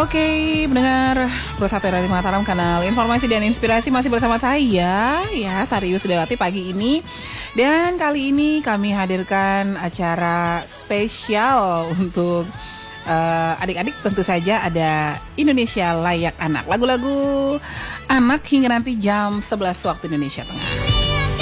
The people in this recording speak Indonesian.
Oke, mendengar Pro1 Radio Mataram, kanal informasi dan inspirasi, masih bersama saya, ya, Sari Yusdawati pagi ini. Dan kali ini kami hadirkan acara spesial untuk adik-adik. Tentu saja ada Indonesia Layak Anak, lagu-lagu anak hingga nanti jam 11 waktu Indonesia Tengah.